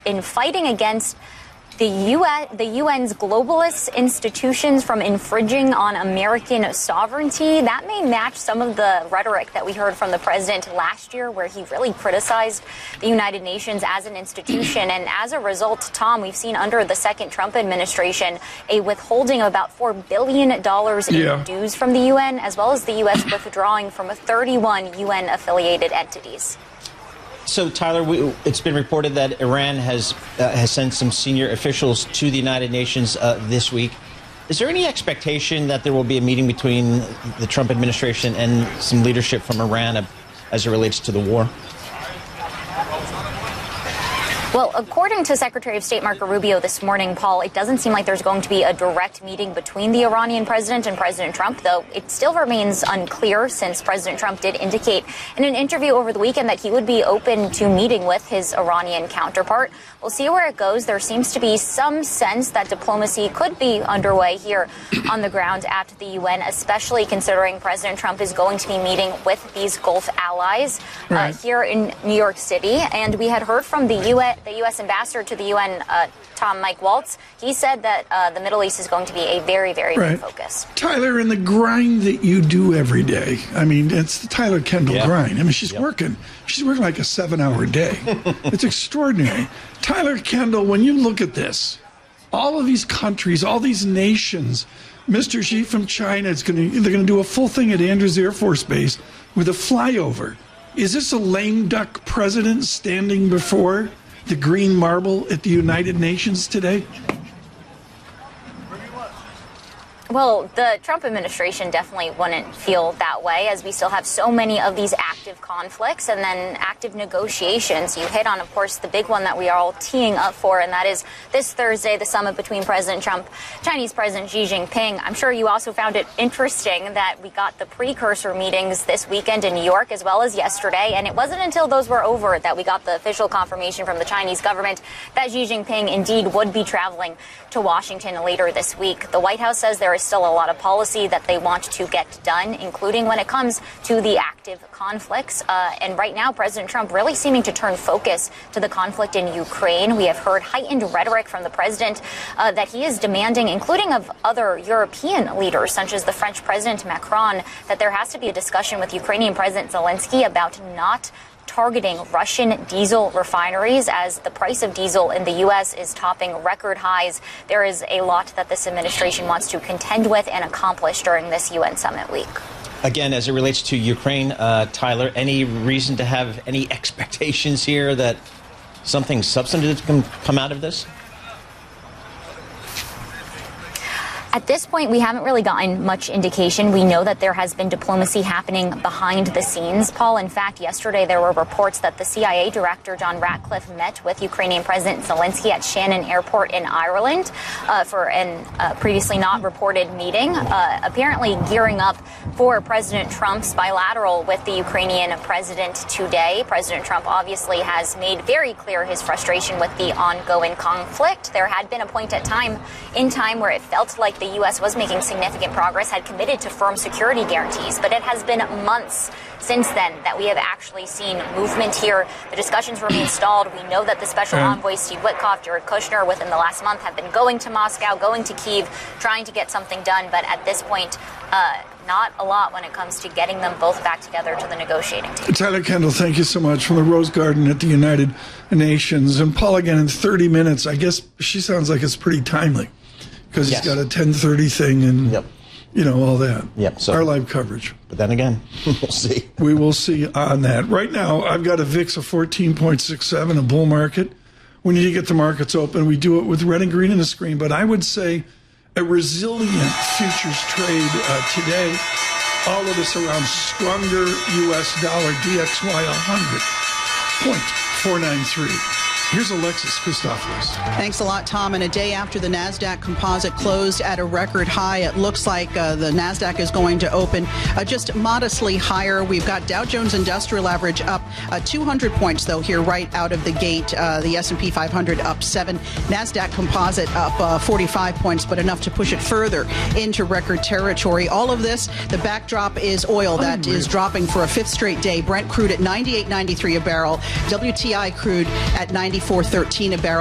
in fighting against the UN's globalist institutions from infringing on American sovereignty. That may match some of the rhetoric that we heard from the president last year, where he really criticized the United Nations as an institution. And as a result, Tom, we've seen under the second Trump administration a withholding of about $4 billion in dues from the UN, as well as the U.S. withdrawing from 31 UN-affiliated entities. So, Tyler, it's been reported that Iran has sent some senior officials to the United Nations this week. Is there any expectation that there will be a meeting between the Trump administration and some leadership from Iran as it relates to the war? Well, according to Secretary of State Marco Rubio this morning, Paul, it doesn't seem like there's going to be a direct meeting between the Iranian president and President Trump, though it still remains unclear since President Trump did indicate in an interview over the weekend that he would be open to meeting with his Iranian counterpart. We'll see where it goes. There seems to be some sense that diplomacy could be underway here on the ground at the UN, especially considering President Trump is going to be meeting with these Gulf allies here in New York City. And we had heard from the U.S. ambassador to the UN, Mike Waltz. He said that the Middle East is going to be a very, very big focus. Tyler, in the grind that you do every day, I mean, it's the Tyler Kendall grind. I mean, she's working like a 7-hour day. It's extraordinary. Tyler Kendall, when you look at this, all of these countries, all these nations, Mr. Xi from China, they're going to do a full thing at Andrews Air Force Base with a flyover. Is this a lame duck president standing before the green marble at the United Nations today? Well, the Trump administration definitely wouldn't feel that way, as we still have so many of these active conflicts and then active negotiations. You hit on, of course, the big one that we are all teeing up for, and that is this Thursday, the summit between President Trump, Chinese President Xi Jinping. I'm sure you also found it interesting that we got the precursor meetings this weekend in New York as well as yesterday, and it wasn't until those were over that we got the official confirmation from the Chinese government that Xi Jinping indeed would be traveling to Washington later this week. The White House says there is still a lot of policy that they want to get done, including when it comes to the active conflicts. And right now, President Trump really seeming to turn focus to the conflict in Ukraine. We have heard heightened rhetoric from the president that he is demanding, including of other European leaders, such as the French President Macron, that there has to be a discussion with Ukrainian President Zelensky about not targeting Russian diesel refineries, as the price of diesel in the U.S. is topping record highs. There is a lot that this administration wants to contend with and accomplish during this UN summit week. Again, as it relates to Ukraine, Tyler, any reason to have any expectations here that something substantive can come out of this? At this point, we haven't really gotten much indication. We know that there has been diplomacy happening behind the scenes, Paul. In fact, yesterday there were reports that the CIA director, John Ratcliffe, met with Ukrainian President Zelensky at Shannon Airport in Ireland for a previously not reported meeting, apparently gearing up for President Trump's bilateral with the Ukrainian president today. President Trump obviously has made very clear his frustration with the ongoing conflict. There had been a point in time where it felt like the U.S. was making significant progress, had committed to firm security guarantees, but it has been months since then that we have actually seen movement here. The discussions remain stalled. We know that the special envoys, Steve Witkoff, Jared Kushner, within the last month have been going to Moscow, going to Kyiv, trying to get something done, but at this point, not a lot when it comes to getting them both back together to the negotiating table. Tyler Kendall, thank you so much, from the Rose Garden at the United Nations. And Paul, again, in 30 minutes, I guess she sounds like it's pretty timely, because he's got a 10:30 thing and, you know, all that. So our live coverage. But then again, we'll see. We will see on that. Right now, I've got a VIX of 14.67, a bull market. We need to get the markets open. We do it with red and green in the screen. But I would say a resilient futures trade today. All of us around stronger U.S. dollar, DXY 100.493. Here's Alexis Christoforous. Thanks a lot, Tom. And a day after the NASDAQ composite closed at a record high, it looks like the NASDAQ is going to open just modestly higher. We've got Dow Jones Industrial Average up 200 points, though, here right out of the gate. The S&P 500 up 7. NASDAQ composite up 45 points, but enough to push it further into record territory. All of this, the backdrop is oil that is dropping for a fifth straight day. Brent crude at $98.93 a barrel. WTI crude at $95. $94.13 a barrel.